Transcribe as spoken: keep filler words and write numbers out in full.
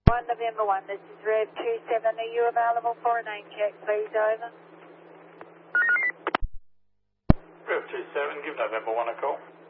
one November one, this is Rev two seven. Are you available for a name check, please? Over. Rev two seven, give November one a call.